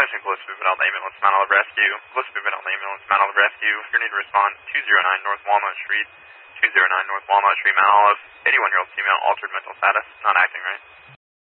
Washington, Bliss Juvenile Ambulance, Mount Olive Rescue. Bliss Juvenile Ambulance, Mount Olive Rescue. You're need to respond 209 North Walnut Street. 209 North Walnut Street, Mount Olive. 81-year-old female, altered mental status, not acting right.